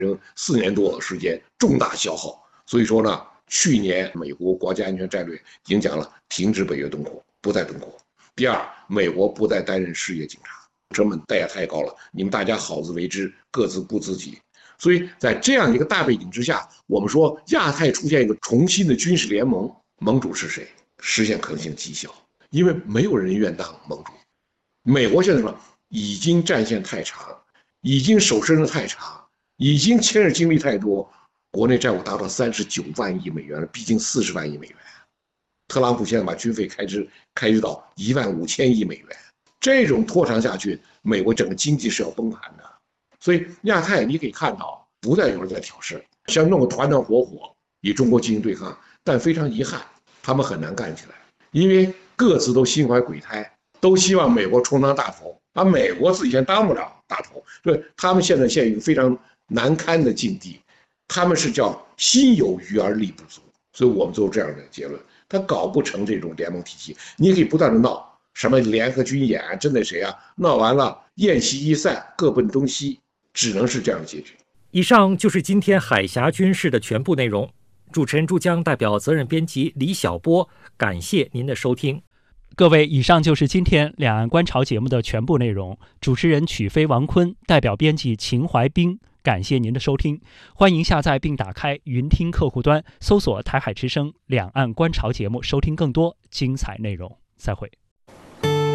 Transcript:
4年多时间重大消耗。所以说呢，去年美国国家安全战略已经讲了，停止北约东扩，不再东扩。第二，美国不再担任世界警察，成本代价太高了，你们大家好自为之，各自顾自己。所以在这样一个大背景之下，我们说亚太出现一个重新的军事联盟，盟主是谁？实现可能性极小，因为没有人愿当盟主。美国现在说已经战线太长，已经手伸的太长，已经牵涉精力太多，国内债务达到39万亿美元了，逼近40万亿美元。特朗普现在把军费开支到15000亿美元，这种拖长下去，美国整个经济是要崩盘的。所以亚太你可以看到，不再有人在挑事，想弄个团团伙伙与中国进行对抗，但非常遗憾，他们很难干起来，因为各自都心怀鬼胎，都希望美国充当大头，而美国自己先当不了大头，所以他们现在陷入一个非常难堪的境地，他们是叫心有余而力不足。所以我们做这样的结论，他搞不成这种联盟体系，你可以不断的闹什么联合军演，针对谁啊？闹完了宴席一散，各奔东西，只能是这样的结局。 以上就是今天海峡军事的全部内容。主持人朱江代表责任编辑李晓波，感谢您的收听。 各位，以上就是今天两岸观潮节目的全部内容。主持人曲飞、王坤，代表编辑秦怀斌，感谢您的收听。欢迎下载并打开云听客户端，搜索台海之声两岸观潮节目，收听更多精彩内容。再会。